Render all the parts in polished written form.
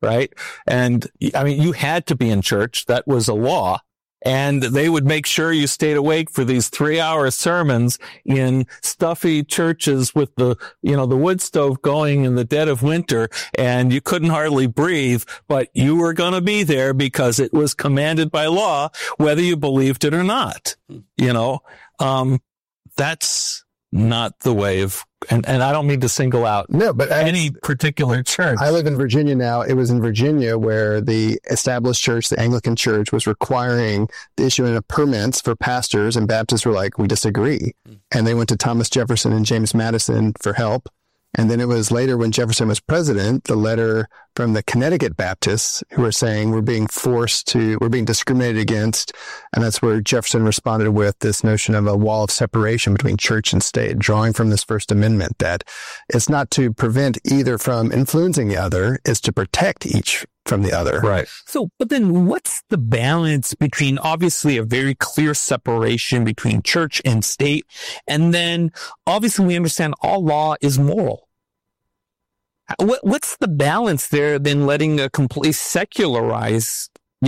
right? And I mean, you had to be in church. That was a law. And they would make sure you stayed awake for these 3-hour sermons in stuffy churches with the wood stove going in the dead of winter, and you couldn't hardly breathe, but you were going to be there because it was commanded by law, whether you believed it or not. That's not the way of, and I don't mean to single out any particular church. I live in Virginia now. It was in Virginia where the established church, the Anglican Church, was requiring the issuing of permits for pastors, and Baptists were like, we disagree. And they went to Thomas Jefferson and James Madison for help. And then it was later when Jefferson was president, the letter from the Connecticut Baptists who were saying we're being discriminated against. And that's where Jefferson responded with this notion of a wall of separation between church and state, drawing from this First Amendment that it's not to prevent either from influencing the other, it's to protect each from the other. Right. So, but then what's the balance between obviously a very clear separation between church and state? And then obviously we understand all law is moral. What's the balance there than letting a completely secularized,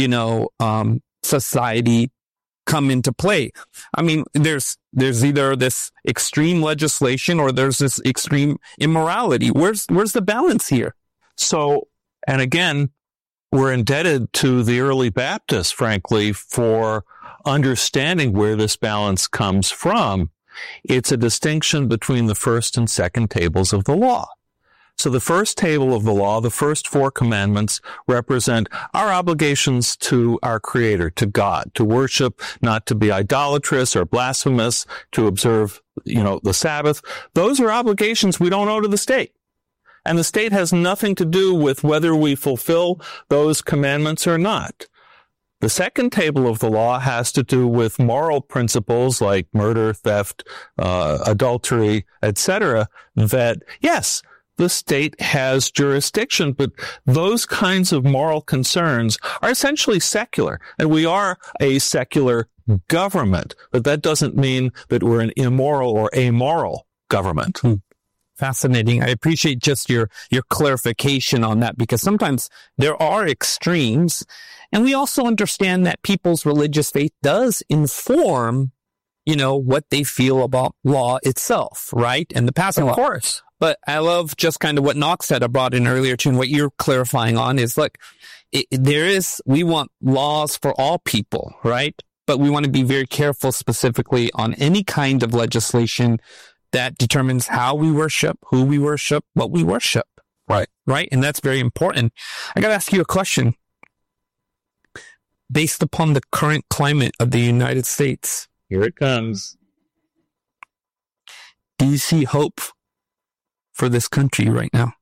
society come into play? I mean, there's either this extreme legislation or there's this extreme immorality. Where's the balance here? So, and again, we're indebted to the early Baptists, frankly, for understanding where this balance comes from. It's a distinction between the first and second tables of the law. So the first table of the law, the first 4 commandments, represent our obligations to our Creator, to God, to worship, not to be idolatrous or blasphemous, to observe, the Sabbath. Those are obligations we don't owe to the state. And the state has nothing to do with whether we fulfill those commandments or not. The second table of the law has to do with moral principles like murder, theft, adultery, etc., that, yes, the state has jurisdiction, but those kinds of moral concerns are essentially secular, and we are a secular government, but that doesn't mean that we're an immoral or amoral government. Fascinating. I appreciate just your clarification on that, because sometimes there are extremes, and we also understand that people's religious faith does inform, what they feel about law itself, right? And the passing law. Of course. But I love just kind of what Knox said, I brought in earlier too, and what you're clarifying on is, look, we want laws for all people, right? But we want to be very careful specifically on any kind of legislation that determines how we worship, who we worship, what we worship. Right. Right? And that's very important. I got to ask you a question. Based upon the current climate of the United States. Here it comes. Do you see hope for this country right now?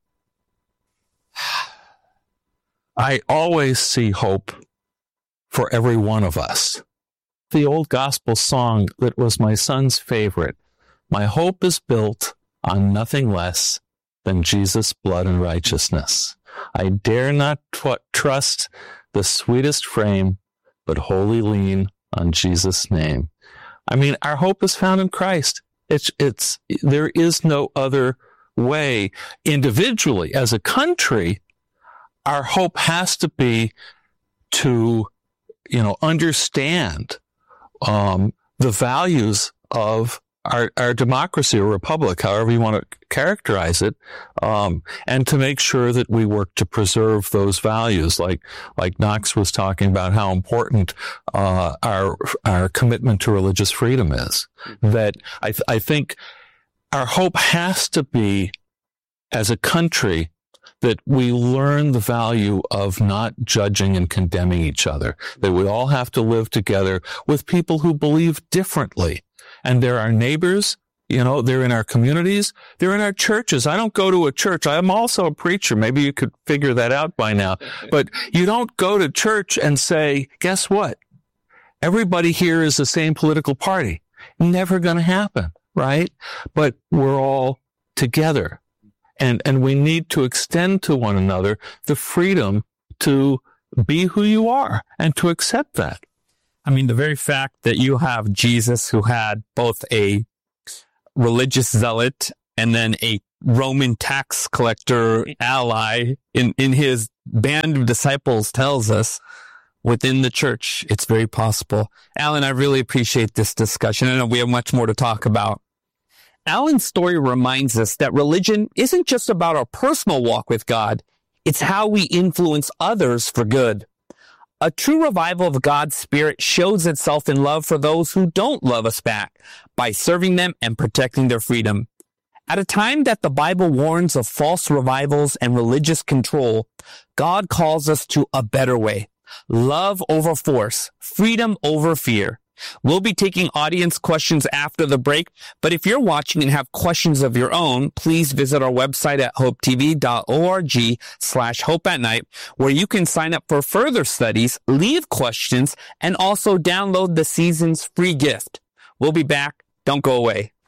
I always see hope for every one of us. The old gospel song that was my son's favorite, my hope is built on nothing less than Jesus' blood and righteousness. I dare not trust the sweetest frame, but wholly lean on Jesus' name. I mean, our hope is found in Christ. There is no other way. Individually, as a country, our hope has to be to, understand the values of our democracy or republic, however you want to characterize it, and to make sure that we work to preserve those values, like Knox was talking about how important our commitment to religious freedom is. That I think our hope has to be, as a country, that we learn the value of not judging and condemning each other, that we all have to live together with people who believe differently. And they're our neighbors, they're in our communities, they're in our churches. I don't go to a church. I'm also a preacher. Maybe you could figure that out by now. But you don't go to church and say, guess what? Everybody here is the same political party. Never going to happen, right? But we're all together. And we need to extend to one another the freedom to be who you are and to accept that. I mean, the very fact that you have Jesus, who had both a religious zealot and then a Roman tax collector ally in his band of disciples tells us within the church, it's very possible. Alan, I really appreciate this discussion. I know we have much more to talk about. Alan's story reminds us that religion isn't just about our personal walk with God. It's how we influence others for good. A true revival of God's Spirit shows itself in love for those who don't love us back by serving them and protecting their freedom. At a time that the Bible warns of false revivals and religious control, God calls us to a better way. Love over force, freedom over fear. We'll be taking audience questions after the break, but if you're watching and have questions of your own, please visit our website at hopetv.org/hopeatnight, where you can sign up for further studies, leave questions, and also download the season's free gift. We'll be back. Don't go away.